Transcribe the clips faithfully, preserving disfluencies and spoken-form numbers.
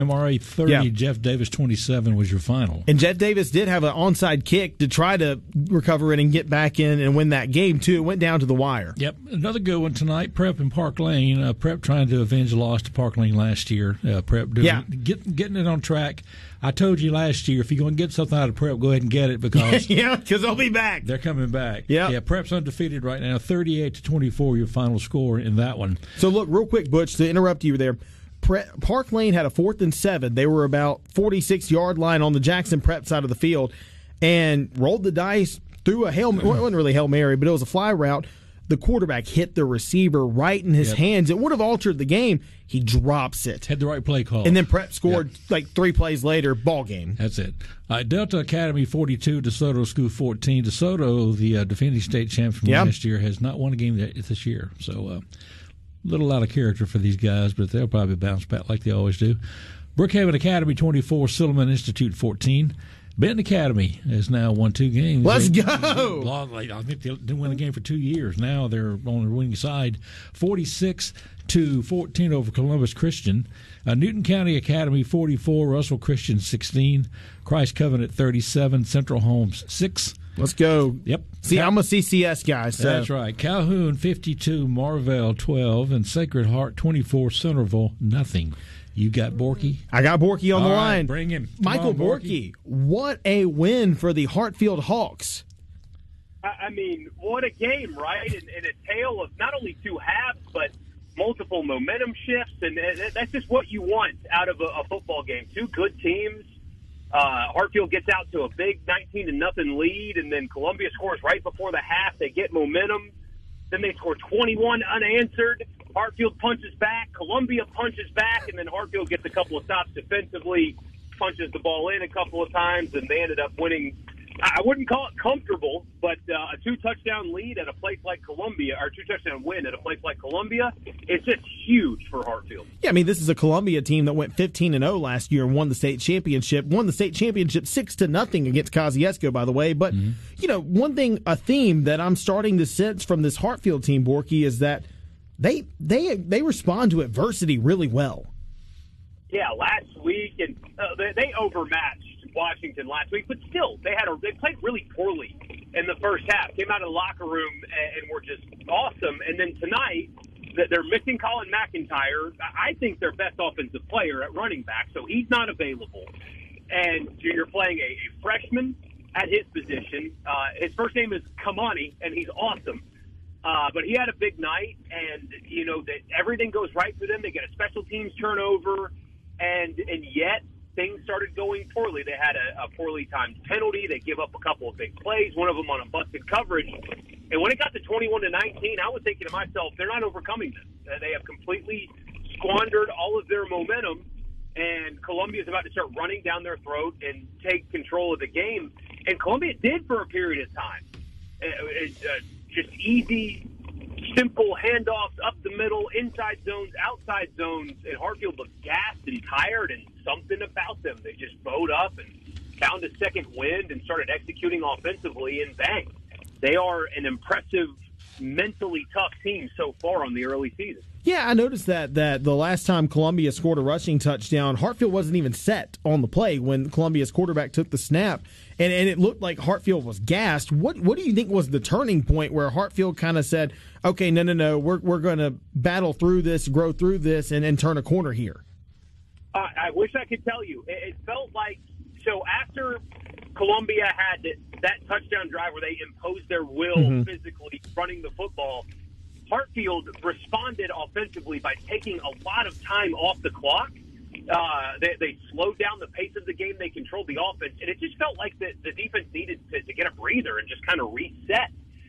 M R A thirty, Yeah. Jeff Davis twenty-seven was your final. And Jeff Davis did have an onside kick to try to recover it and get back in and win that game, too. It went down to the wire. Yep. Another good one tonight, Prep and Park Lane. Uh, Prep trying to avenge a loss to Park Lane last year. Uh, Prep doing, Yeah. get, getting it on track. I told you last year, if you're going to get something out of Prep, go ahead and get it because yeah, because they'll be back. they're coming back. Yep. Yeah, Prep's undefeated right now, thirty-eight to twenty-four, your final score in that one. So, look, real quick, Butch, to interrupt you there. Pre- Park Lane had a fourth and seven. They were about forty-six-yard line on the Jackson Prep side of the field and rolled the dice, threw a Hail Mary. Well, it wasn't really Hail Mary, but it was a fly route. The quarterback hit the receiver right in his Yep. hands. It would have altered the game. He drops it. Had the right play call. And then Prep scored Yep. like three plays later, ball game. That's it. All right, Delta Academy forty-two, DeSoto School fourteen. DeSoto, the uh, defending state champ from Yep. last year, has not won a game this year. So uh, a little out of character for these guys, but they'll probably bounce back like they always do. Brookhaven Academy twenty-four, Silliman Institute fourteen. Benton Academy has now won two games. Let's They- go! Long- like, I think they didn't win a game for two years. Now they're on the winning side, forty-six to fourteen over Columbus Christian. Uh, Newton County Academy forty-four, Russell Christian sixteen, Christ Covenant thirty-seven, Central Homes six. Let's go. Yep. See, I'm a C C S guy. So. That's right. Calhoun fifty-two, Marvell twelve, and Sacred Heart twenty-four, Centerville nothing. You got Borky? I got Borky on All the right, line. bring him. Come Michael on, Borky. What a win for the Hartfield Hawks. I I mean, what a game, right? And, and a tale of not only two halves, but multiple momentum shifts. And that's just what you want out of a, a football game. Two good teams. Uh, Hartfield gets out to a big nineteen to nothing lead, and then Columbia scores right before the half. They get momentum. Then they score twenty-one unanswered. Hartfield punches back. Columbia punches back, and then Hartfield gets a couple of stops defensively, punches the ball in a couple of times, and they ended up winning. I wouldn't call it comfortable, but uh, a two-touchdown lead at a place like Columbia, or two-touchdown win at a place like Columbia, it's just huge for Hartfield. Yeah, I mean, this is a Columbia team that went fifteen and oh last year and won the state championship. Won the state championship six to nothing against Kosciuszko, by the way. But, mm-hmm. you know, one thing, a theme that I'm starting to sense from this Hartfield team, Borky, is that they they they respond to adversity really well. Yeah, last week, and uh, they, they overmatched Washington last week, but still, they had a they played really poorly in the first half. Came out of the locker room and, and were just awesome. And then tonight, they're missing Colin McIntyre. I think their best offensive player at running back, so he's not available. And you're playing a, a freshman at his position. Uh, his first name is Kamani, and he's awesome. Uh, but he had a big night, and you know that everything goes right for them. They get a special teams turnover, and and yet things started going poorly. They had a, a poorly timed penalty. They give up a couple of big plays, one of them on a busted coverage. And when it got to twenty-one to nineteen, I was thinking to myself, they're not overcoming this. Uh, they have completely squandered all of their momentum, and Columbia's about to start running down their throat and take control of the game. And Columbia did for a period of time. It, it, uh, just easy, simple handoffs up the middle, inside zones, outside zones, and Hartfield looked gassed and tired, and something about them. They just bowed up and found a second wind and started executing offensively, and bang. They are an impressive, mentally tough team so far on the early season. Yeah, I noticed that that the last time Columbia scored a rushing touchdown, Hartfield wasn't even set on the play when Columbia's quarterback took the snap, and, and it looked like Hartfield was gassed. What what do you think was the turning point where Hartfield kind of said, okay, no, no, no, we're we're going to battle through this, grow through this, and, and turn a corner here? Uh, I wish I could tell you. It, it felt like, so after Columbia had that touchdown drive where they imposed their will mm-hmm. physically running the football, Hartfield responded offensively by taking a lot of time off the clock. Uh, they, they slowed down the pace of the game. They controlled the offense. And it just felt like the, the defense needed to, to get a breather and just kind of reset.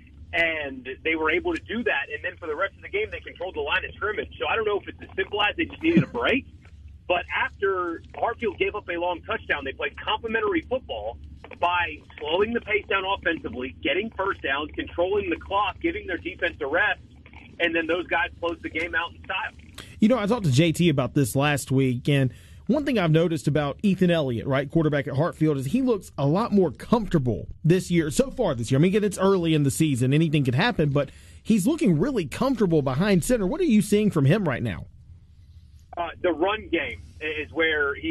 And they were able to do that. And then for the rest of the game, they controlled the line of scrimmage. So I don't know if it's as simple as they just needed a break. But after Hartfield gave up a long touchdown, they played complementary football by slowing the pace down offensively, getting first downs, controlling the clock, giving their defense a rest. And then those guys closed the game out in style. You know, I talked to J T about this last week, and one thing I've noticed about Ethan Elliott, right, quarterback at Hartfield, is he looks a lot more comfortable this year, so far this year. I mean, again, it's early in the season. Anything could happen, but he's looking really comfortable behind center. What are you seeing from him right now? Uh, uh, the run game is where he